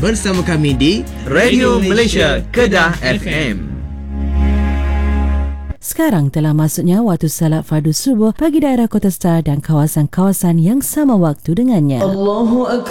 bersama kami di Radio Malaysia Kedah FM. Sekarang telah masuknya waktu salat fardu subuh bagi daerah Kota Star dan kawasan-kawasan yang sama waktu dengannya. Allahu Akbar.